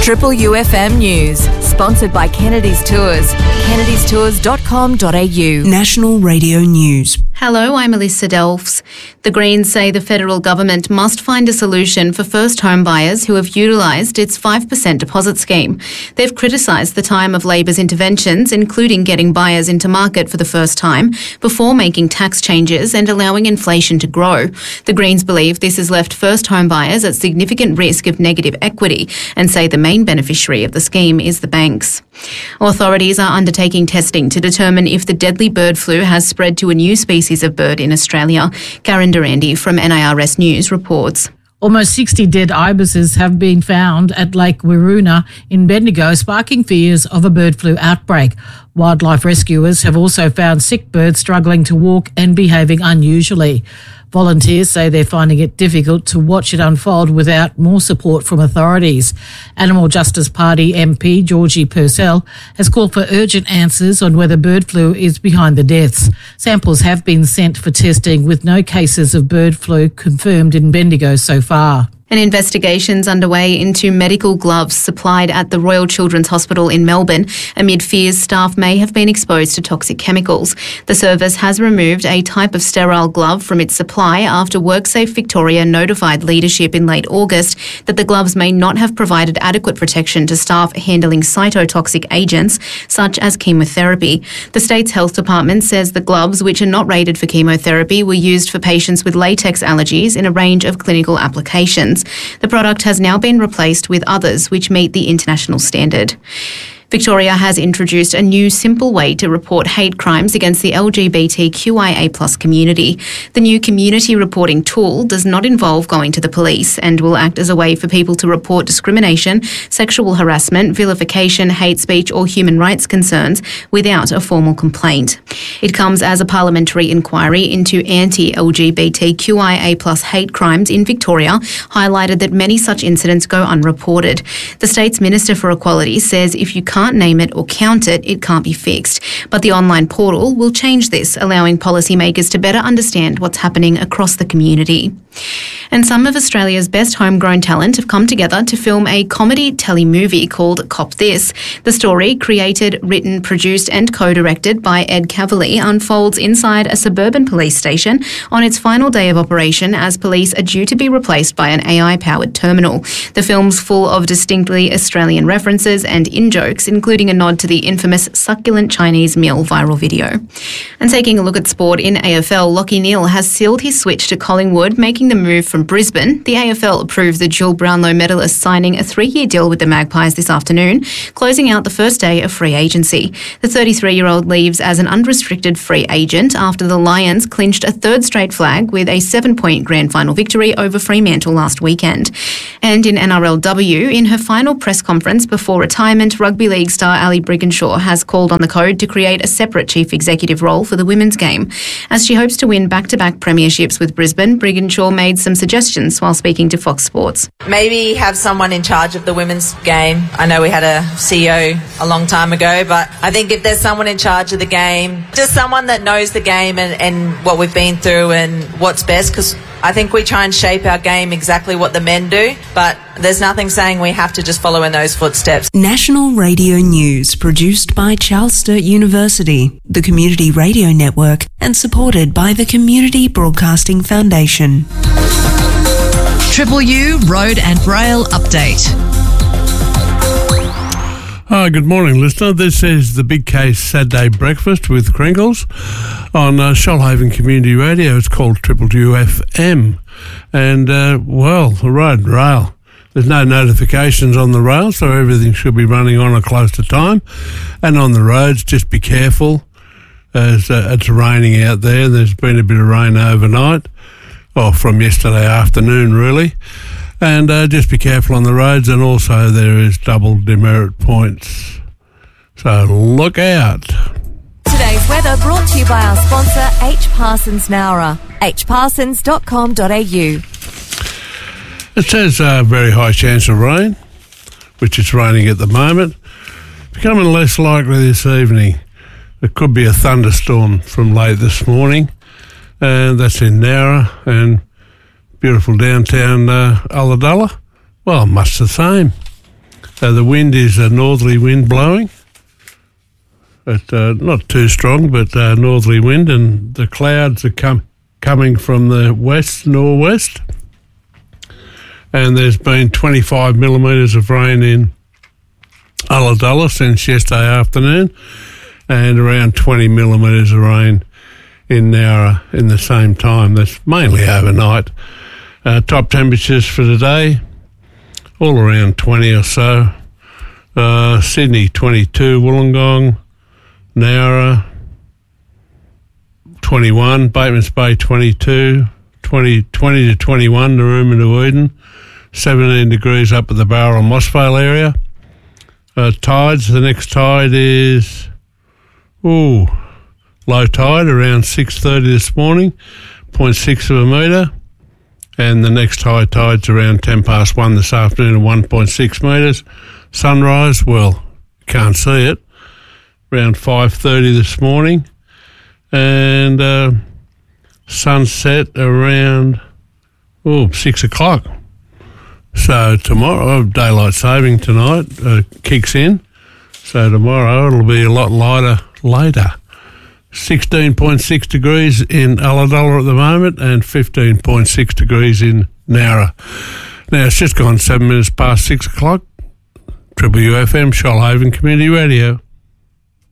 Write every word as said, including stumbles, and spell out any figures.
Triple U F M News, sponsored by Kennedy's Tours. kennedys tours dot com dot a u. National Radio News. Hello, I'm Alyssa Delphs. The Greens say the federal government must find a solution for first home buyers who have utilised its five percent deposit scheme. They've criticised the time of Labor's interventions, including getting buyers into market for the first time, before making tax changes and allowing inflation to grow. The Greens believe this has left first home buyers at significant risk of negative equity and say the main beneficiary of the scheme is the banks. Authorities are undertaking testing to determine if the deadly bird flu has spread to a new species of bird in Australia. Karen Durandi from N I R S News reports. Almost sixty dead ibises have been found at Lake Wirroona in Bendigo, sparking fears of a bird flu outbreak. Wildlife rescuers have also found sick birds struggling to walk and behaving unusually. Volunteers say they're finding it difficult to watch it unfold without more support from authorities. Animal Justice Party M P Georgie Purcell has called for urgent answers on whether bird flu is behind the deaths. Samples have been sent for testing with no cases of bird flu confirmed in Bendigo so far. An investigation's underway into medical gloves supplied at the Royal Children's Hospital in Melbourne amid fears staff may have been exposed to toxic chemicals. The service has removed a type of sterile glove from its supply after WorkSafe Victoria notified leadership in late August that the gloves may not have provided adequate protection to staff handling cytotoxic agents such as chemotherapy. The state's health department says the gloves, which are not rated for chemotherapy, were used for patients with latex allergies in a range of clinical applications. The product has now been replaced with others which meet the international standard. Victoria has introduced a new simple way to report hate crimes against the L G B T Q I A plus community. The new community reporting tool does not involve going to the police and will act as a way for people to report discrimination, sexual harassment, vilification, hate speech or human rights concerns without a formal complaint. It comes as a parliamentary inquiry into anti-L G B T Q I A plus hate crimes in Victoria highlighted that many such incidents go unreported. The state's Minister for Equality says if you can't can't name it or count it, it can't be fixed. But the online portal will change this, allowing policymakers to better understand what's happening across the community. And some of Australia's best homegrown talent have come together to film a comedy telemovie called Cop This. The story, created, written, produced and co-directed by Ed Cavalier, unfolds inside a suburban police station on its final day of operation as police are due to be replaced by an A I-powered terminal. The film's full of distinctly Australian references and in-jokes, including a nod to the infamous succulent Chinese meal viral video. And taking a look at sport in A F L, Lachie Neale has sealed his switch to Collingwood, making the move from Brisbane. The A F L approved the dual Brownlow medalist signing a three-year deal with the Magpies this afternoon, closing out the first day of free agency. The thirty-three-year-old leaves as an unrestricted free agent after the Lions clinched a third straight flag with a seven-point grand final victory over Fremantle last weekend. And in N R L W, in her final press conference before retirement, rugby league star Ali Brigginshaw has called on the code to create a separate chief executive role for the women's game. As she hopes to win back-to-back premierships with Brisbane, Brigginshaw made some suggestions while speaking to Fox Sports. Maybe have someone in charge of the women's game. I know we had a C E O a long time ago, but I think if there's someone in charge of the game, just someone that knows the game and, and what we've been through and what's best, because I think we try and shape our game exactly what the men do, but there's nothing saying we have to just follow in those footsteps. National Radio News, produced by Charles Sturt University, the Community Radio Network, and supported by the Community Broadcasting Foundation. Triple U Road and Rail Update. Hi, good morning, listener. This is the Big Case Saturday Breakfast with Crinkles on uh, Shoalhaven Community Radio. It's called Triple U F M. And, uh, well, the road and rail. There's no notifications on the rail, so everything should be running on or close to time. And on the roads, just be careful. As, uh, it's raining out there. There's been a bit of rain overnight, or from yesterday afternoon, really. And uh, just be careful on the roads, and also there is double demerit points. So look out. Today's weather brought to you by our sponsor, H. Parsons Nowra, h parsons dot com dot a u. It says uh, very high chance of rain, which is raining at the moment. Becoming less likely this evening. There could be a thunderstorm from late this morning, and that's in Nowra, and beautiful downtown uh, Ulladulla. Well, much the same. Uh, the wind is a northerly wind blowing. But, uh, not too strong, but uh, northerly wind, and the clouds are com- coming from the west, northwest. And there's been twenty-five millimetres of rain in Ulladulla since yesterday afternoon, and around twenty millimetres of rain in Nowra in the same time. That's mainly overnight. Uh, top temperatures for today, all around twenty or so. Uh, Sydney twenty-two, Wollongong, Nowra twenty-one, Batemans Bay twenty-two, twenty, twenty to twenty-one, Narooma to Eden, seventeen degrees up at the Bowral and Mossvale area. Uh, tides, the next tide is, ooh, low tide around six thirty this morning, zero point six of a metre. And the next high tide's around ten past one this afternoon at one point six metres. Sunrise, well, can't see it, around five thirty this morning. And uh, sunset around, oh, six o'clock. So tomorrow, daylight saving tonight uh, kicks in. So tomorrow it'll be a lot lighter later. sixteen point six degrees in Ulladulla at the moment and fifteen point six degrees in Nowra. Now it's just gone seven minutes past six o'clock. Triple U F M, Shoalhaven Community Radio.